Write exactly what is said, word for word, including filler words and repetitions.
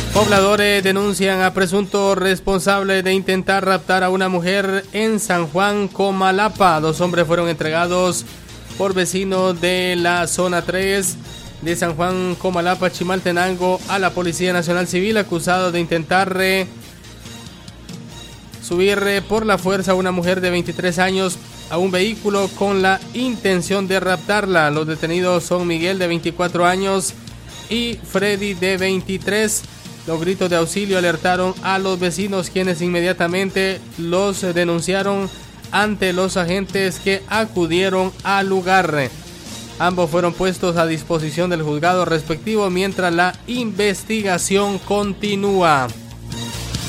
Pobladores denuncian a presunto responsable de intentar raptar a una mujer en San Juan, Comalapa. Dos hombres fueron entregados por vecinos de la zona tres de San Juan, Comalapa, Chimaltenango, a la Policía Nacional Civil, acusados de intentar eh, subir eh, por la fuerza a una mujer de veintitrés años a un vehículo con la intención de raptarla. Los detenidos son Miguel, de veinticuatro años, y Freddy, de veintitrés. Los gritos de auxilio alertaron a los vecinos, quienes inmediatamente los denunciaron ante los agentes que acudieron al lugar. Ambos fueron puestos a disposición del juzgado respectivo mientras la investigación continúa.